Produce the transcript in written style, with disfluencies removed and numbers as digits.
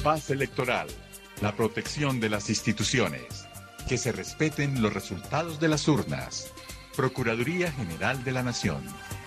Paz electoral. La protección de las instituciones. Que se respeten los resultados de las urnas. Procuraduría General de la Nación.